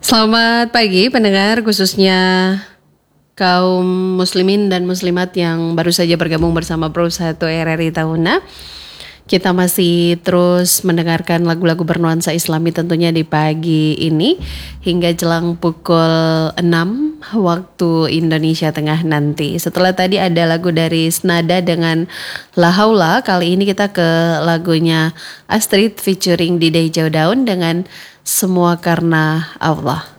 Selamat pagi pendengar, khususnya kaum muslimin dan muslimat yang baru saja bergabung bersama Pro 1 RRI Tahuna. Kita masih terus mendengarkan lagu-lagu bernuansa Islami tentunya di pagi ini hingga jelang pukul 6 waktu Indonesia Tengah nanti. Setelah tadi ada lagu dari Snada dengan La Haula, kali ini kita ke lagunya Astrid featuring Didai Jauh Daun dengan Semua Karena Allah.